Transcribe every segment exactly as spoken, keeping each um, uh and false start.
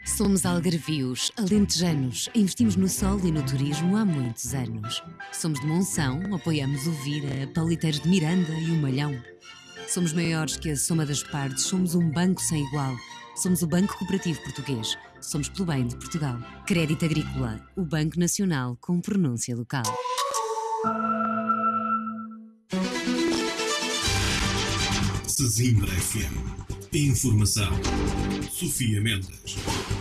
Somos algarvios, alentejanos, investimos no sol e no turismo há muitos anos. Somos de Monção, apoiamos o Vira, Pauliteiros de Miranda e o Malhão. Somos maiores que a soma das partes, somos um banco sem igual. Somos o Banco Cooperativo Português, somos pelo bem de Portugal. Crédito Agrícola, o Banco Nacional com pronúncia local. Sesimbra F M. Informação. Sofia Mendes.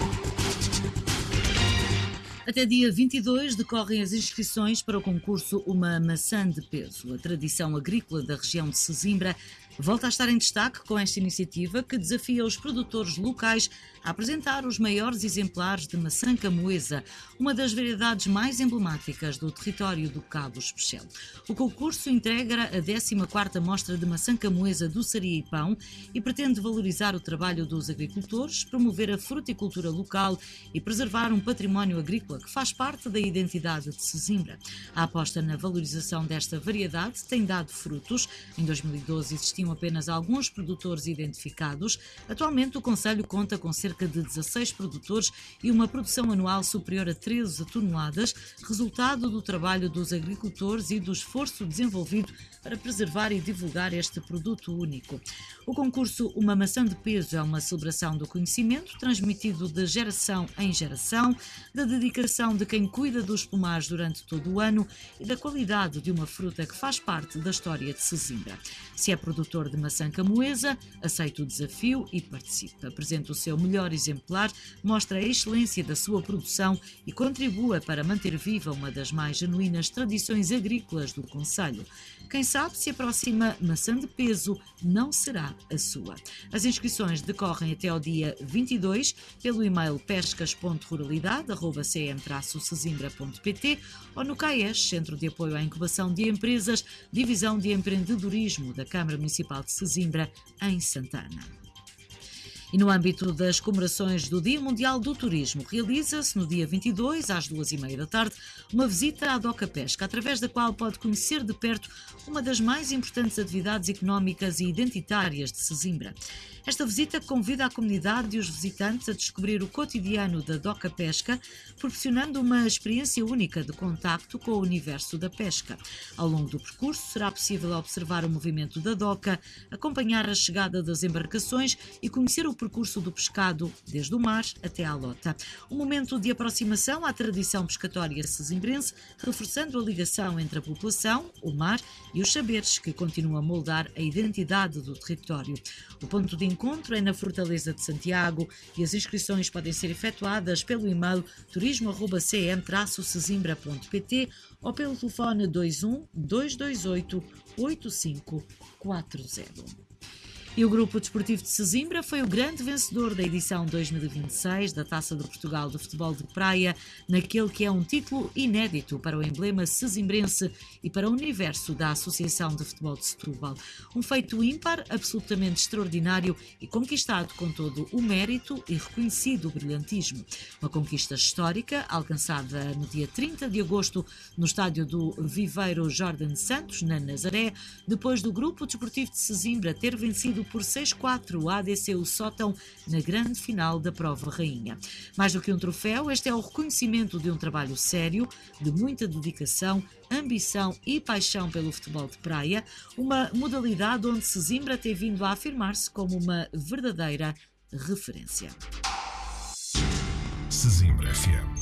Até dia vinte e dois decorrem as inscrições para o concurso Uma Maçã de Peso. A tradição agrícola da região de Sesimbra volta a estar em destaque com esta iniciativa que desafia os produtores locais a apresentar os maiores exemplares de maçã camoesa, uma das variedades mais emblemáticas do território do Cabo Especial. O concurso integra a décima quarta Mostra de Maçã Camoesa do Saria e Pão e pretende valorizar o trabalho dos agricultores, promover a fruticultura local e preservar um património agrícola que faz parte da identidade de Sesimbra. A aposta na valorização desta variedade tem dado frutos. Em dois mil e doze existiam apenas alguns produtores identificados. Atualmente o concelho conta com cerca de dezasseis produtores e uma produção anual superior a treze toneladas, resultado do trabalho dos agricultores e do esforço desenvolvido para preservar e divulgar este produto único. O concurso Uma Maçã de Peso é uma celebração do conhecimento transmitido de geração em geração, da dedicação de quem cuida dos pomares durante todo o ano e da qualidade de uma fruta que faz parte da história de Sesimbra. Se é produtor de maçã camoesa, aceita o desafio e participa. Apresenta o seu melhor exemplar, mostra a excelência da sua produção e contribua para manter viva uma das mais genuínas tradições agrícolas do concelho. Quem sabe se a próxima maçã de peso não será a sua. As inscrições decorrem até ao dia vinte e dois pelo e-mail pescas ponto ruralidade arroba c m traço sesimbra ponto p t ou no CAES, Centro de Apoio à Incubação de Empresas, Divisão de Empreendedorismo da Câmara Municipal de Sesimbra, em Santana. E no âmbito das comemorações do Dia Mundial do Turismo, realiza-se no dia vinte e dois, às duas e meia da tarde, uma visita à Doca Pesca, através da qual pode conhecer de perto uma das mais importantes atividades económicas e identitárias de Sesimbra. Esta visita convida a comunidade e os visitantes a descobrir o cotidiano da Doca Pesca, proporcionando uma experiência única de contacto com o universo da pesca. Ao longo do percurso será possível observar o movimento da doca, acompanhar a chegada das embarcações e conhecer o percurso do pescado, desde o mar até à lota. Um momento de aproximação à tradição pescatória sesimbrense, reforçando a ligação entre a população, o mar e os saberes que continuam a moldar a identidade do território. O ponto de encontro é na Fortaleza de Santiago e as inscrições podem ser efetuadas pelo e-mail turismo arroba c m traço sesimbra ponto p t ou pelo telefone dois um, dois dois oito, oito cinco quatro zero. E o Grupo Desportivo de Sesimbra foi o grande vencedor da edição dois mil e vinte e seis da Taça de Portugal de Futebol de Praia, naquele que é um título inédito para o emblema sesimbrense e para o universo da Associação de Futebol de Setúbal. Um feito ímpar, absolutamente extraordinário e conquistado com todo o mérito e reconhecido o brilhantismo. Uma conquista histórica, alcançada no dia trinta de agosto no estádio do Viveiro Jordan Santos, na Nazaré, depois do Grupo Desportivo de Sesimbra ter vencido por seis a quatro o A D C o Sótão na grande final da Prova Rainha. Mais do que um troféu, este é o reconhecimento de um trabalho sério, de muita dedicação, ambição e paixão pelo futebol de praia, uma modalidade onde Sesimbra tem vindo a afirmar-se como uma verdadeira referência. Sesimbra F M.